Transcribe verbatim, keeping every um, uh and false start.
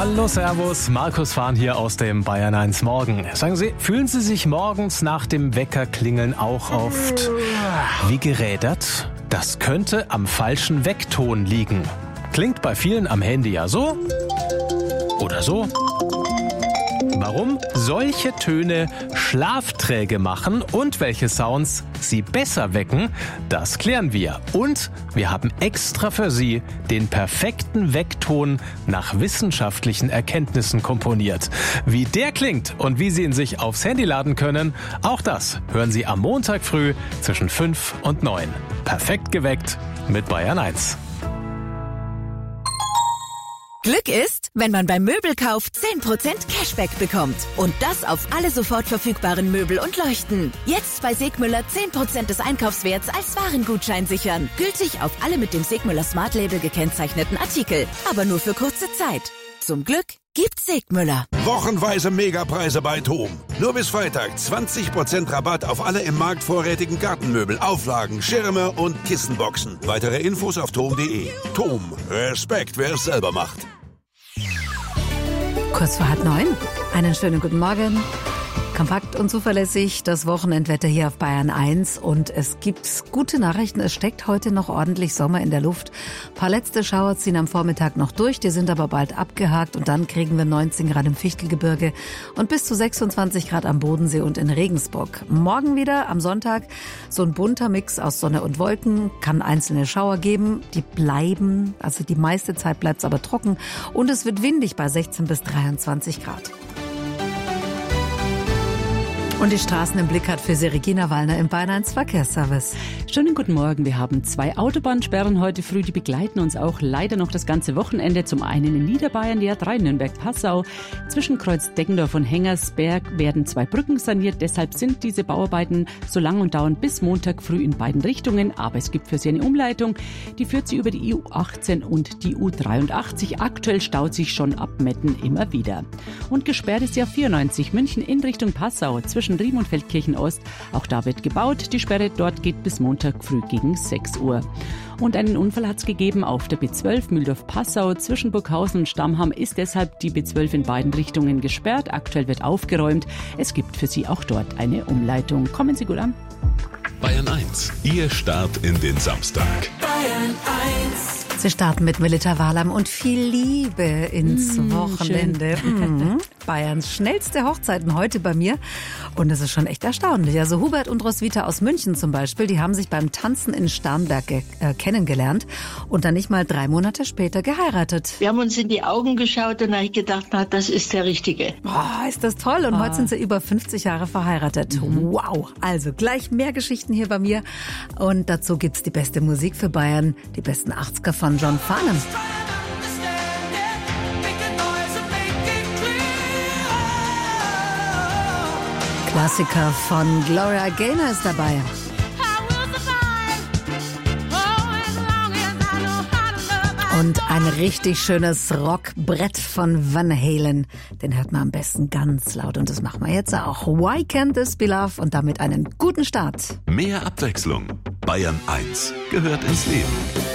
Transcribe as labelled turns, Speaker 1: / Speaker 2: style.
Speaker 1: Hallo, Servus, Markus Fahn hier aus dem Bayern eins Morgen. Sagen Sie, fühlen Sie sich morgens nach dem Weckerklingeln auch oft wie gerädert? Das könnte am falschen Weckton liegen. Klingt bei vielen am Handy ja so oder so. Warum solche Töne schlafträge machen und welche Sounds sie besser wecken, das klären wir. Und wir haben extra für Sie den perfekten Weckton nach wissenschaftlichen Erkenntnissen komponiert. Wie der klingt und wie Sie ihn sich aufs Handy laden können, auch das hören Sie am Montag früh zwischen fünf und neun. Perfekt geweckt mit Bayern eins.
Speaker 2: Glück ist, wenn man beim Möbelkauf zehn Prozent Cashback bekommt. Und das auf alle sofort verfügbaren Möbel und Leuchten. Jetzt bei Segmüller zehn Prozent des Einkaufswerts als Warengutschein sichern. Gültig auf alle mit dem Segmüller Smart Label gekennzeichneten Artikel. Aber nur für kurze Zeit. Zum Glück gibt's Segmüller.
Speaker 3: Wochenweise Megapreise bei Thom. Nur bis Freitag zwanzig Prozent Rabatt auf alle im Markt vorrätigen Gartenmöbel, Auflagen, Schirme und Kissenboxen. Weitere Infos auf thom punkt de. Thom. Respekt, wer es selber macht.
Speaker 4: Kurz vor halb neun. Einen schönen guten Morgen. Kompakt und zuverlässig das Wochenendwetter hier auf Bayern eins und es gibt gute Nachrichten. Es steckt heute noch ordentlich Sommer in der Luft. Ein paar letzte Schauer ziehen am Vormittag noch durch, die sind aber bald abgehakt und dann kriegen wir neunzehn Grad im Fichtelgebirge und bis zu sechsundzwanzig Grad am Bodensee und in Regensburg. Morgen wieder am Sonntag so ein bunter Mix aus Sonne und Wolken, kann einzelne Schauer geben, die bleiben, also die meiste Zeit bleibt es aber trocken und es wird windig bei sechzehn bis dreiundzwanzig Grad. Und die Straßen im Blick hat für Sie Regina Wallner im Bayern eins Verkehrsservice.
Speaker 5: Schönen guten Morgen. Wir haben zwei Autobahnsperren heute früh. Die begleiten uns auch leider noch das ganze Wochenende. Zum einen in Niederbayern, die A drei Nürnberg-Passau. Zwischen Kreuz Deggendorf und Hengersberg werden zwei Brücken saniert. Deshalb sind diese Bauarbeiten so lang und dauern bis Montag früh in beiden Richtungen. Aber es gibt für Sie eine Umleitung. Die führt Sie über die I U achtzehn und die U dreiundachtzig. Aktuell staut sich schon ab Metten immer wieder. Und gesperrt ist die A vierundneunzig München in Richtung Passau zwischen Riem und Feldkirchen Ost. Auch da wird gebaut. Die Sperre dort geht bis Montag früh gegen sechs Uhr. Und einen Unfall hat es gegeben auf der B zwölf Mühldorf-Passau. Zwischen Burghausen und Stammham ist deshalb die B zwölf in beiden Richtungen gesperrt. Aktuell wird aufgeräumt. Es gibt für Sie auch dort eine Umleitung. Kommen Sie gut an.
Speaker 6: Bayern eins, Ihr Start in den Samstag.
Speaker 2: Bayern eins.
Speaker 4: Sie starten mit Melita Wahlam und viel Liebe ins mmh, Wochenende. Mmh. Bayerns schnellste Hochzeiten heute bei mir. Und das ist schon echt erstaunlich. Also Hubert und Roswitha aus München zum Beispiel, die haben sich beim Tanzen in Starnberg ge- äh, kennengelernt und dann nicht mal drei Monate später geheiratet.
Speaker 7: Wir haben uns in die Augen geschaut und da habe ich gedacht, na, das ist der Richtige.
Speaker 4: Oh, ist das toll. Und oh. heute sind sie über fünfzig Jahre verheiratet. Mhm. Wow. Also gleich mehr Geschichten hier bei mir. Und dazu gibt's die beste Musik für Bayern, die besten achtziger von John Farnham. Klassiker von Gloria Gaynor ist dabei. Und ein richtig schönes Rockbrett von Van Halen. Den hört man am besten ganz laut und das machen wir jetzt auch. Why Can't This Be Love? Und damit einen guten Start.
Speaker 6: Mehr Abwechslung. Bayern eins gehört ins Leben.